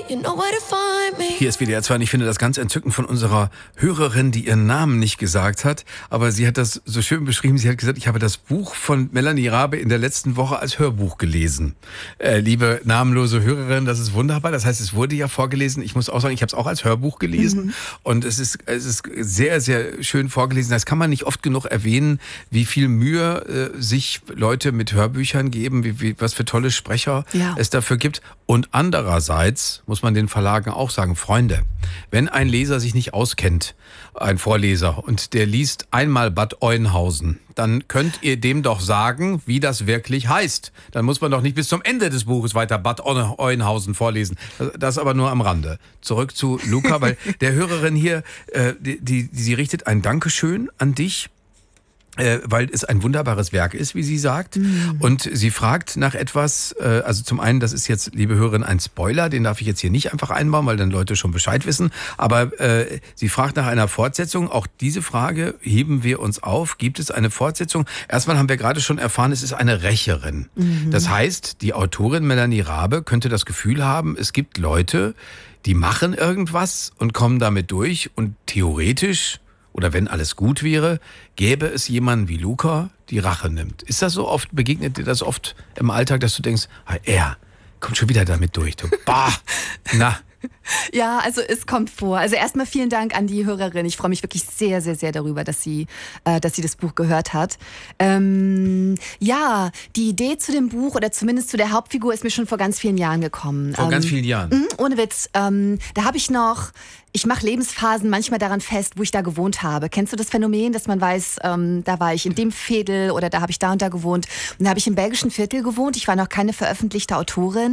you know where to find me. Hier ist WDR 2 und ich finde das ganz entzückend von unserer Hörerin, die ihren Namen nicht gesagt hat. Aber sie hat das so schön beschrieben. Sie hat gesagt, ich habe das Buch von Melanie Rabe in der letzten Woche als Hörbuch gelesen. Liebe namenlose Hörerin, das ist wunderbar. Das heißt, es wurde ja vorgelesen. Ich muss auch sagen, ich habe es auch als Hörbuch gelesen. Und es ist sehr, sehr schön vorgelesen. Das kann man nicht oft genug erwähnen, wie viel Mühe sich Leute mit Hörbüchern geben, was für tolle Sprecher es dafür gibt. Und andererseits muss man den Verlagen auch sagen, Freunde, wenn ein Leser sich nicht auskennt, ein Vorleser, und der liest einmal Bad Oeynhausen, dann könnt ihr dem doch sagen, wie das wirklich heißt. Dann muss man doch nicht bis zum Ende des Buches weiter Bad Oeynhausen vorlesen. Das aber nur am Rande. Zurück zu Luca, weil der Hörerin hier, sie richtet ein Dankeschön an dich, weil es ein wunderbares Werk ist, wie sie sagt. Und sie fragt nach etwas, also zum einen, das ist jetzt, liebe Hörerin, ein Spoiler, den darf ich jetzt hier nicht einfach einbauen, weil dann Leute schon Bescheid wissen. Aber sie fragt nach einer Fortsetzung. Auch diese Frage heben wir uns auf. Gibt es eine Fortsetzung? Erstmal haben wir gerade schon erfahren, es ist eine Rächerin. Das heißt, die Autorin Melanie Rabe könnte das Gefühl haben, es gibt Leute, die machen irgendwas und kommen damit durch und theoretisch, oder wenn alles gut wäre, gäbe es jemanden wie Luca, die Rache nimmt. Ist das so oft, begegnet dir das oft im Alltag, dass du denkst, er kommt schon wieder damit durch. Du, bah, na. Ja, also es kommt vor. Also erstmal vielen Dank an die Hörerin. Ich freue mich wirklich sehr, sehr, sehr darüber, dass sie das Buch gehört hat. Ja, die Idee zu dem Buch oder zumindest zu der Hauptfigur ist mir schon vor ganz vielen Jahren gekommen. Vor ganz vielen Jahren? Ohne Witz. Da habe ich noch... Ich mache Lebensphasen manchmal daran fest, wo ich da gewohnt habe. Kennst du das Phänomen, dass man weiß, da war ich in dem Veedel oder da habe ich da und da gewohnt. Und da habe ich im belgischen Viertel gewohnt. Ich war noch keine veröffentlichte Autorin.